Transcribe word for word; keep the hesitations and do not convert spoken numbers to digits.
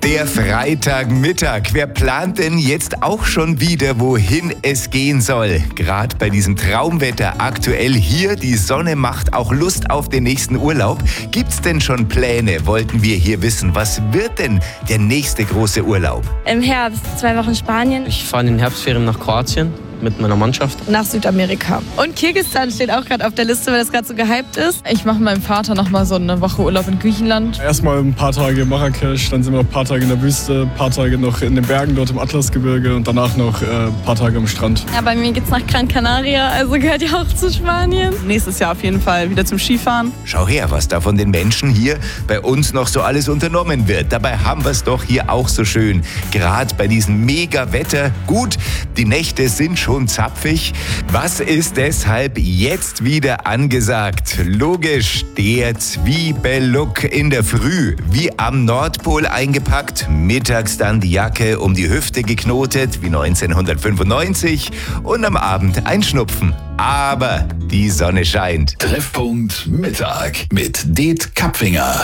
Der Freitagmittag. Wer plant denn jetzt auch schon wieder, wohin es gehen soll? Gerade bei diesem Traumwetter aktuell hier, die Sonne macht auch Lust auf den nächsten Urlaub. Gibt's denn schon Pläne, wollten wir hier wissen. Was wird denn der nächste große Urlaub? Im Herbst, zwei Wochen Spanien. Ich fahre in den Herbstferien nach Kroatien mit meiner Mannschaft. Nach Südamerika. Und Kirgisistan steht auch gerade auf der Liste, weil das gerade so gehypt ist. Ich mache mit meinem Vater noch mal so eine Woche Urlaub in Griechenland. Erstmal ein paar Tage in Marrakesch, dann sind wir noch ein paar Tage in der Wüste, ein paar Tage noch in den Bergen dort im Atlasgebirge und danach noch äh, ein paar Tage am Strand. Ja, bei mir geht's nach Gran Canaria, also gehört ja auch zu Spanien. Nächstes Jahr auf jeden Fall wieder zum Skifahren. Schau her, was da von den Menschen hier bei uns noch so alles unternommen wird. Dabei haben wir es doch hier auch so schön. Gerade bei diesem Mega-Wetter. Gut, die Nächte sind schon zapfig. Was ist deshalb jetzt wieder angesagt? Logisch, der Zwiebellook in der Früh. Wie am Nordpol eingepackt, mittags dann die Jacke um die Hüfte geknotet, wie neunzehnhundertfünfundneunzig und am Abend ein Schnupfen. Aber die Sonne scheint. Treffpunkt Mittag mit Det Kapfinger.